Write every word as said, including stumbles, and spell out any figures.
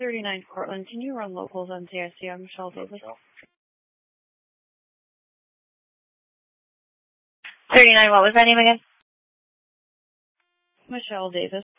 thirty-nine Portland. Can you run locals on C I C? I'm Michelle Davis. thirty-nine, what was that name again? Michelle Davis.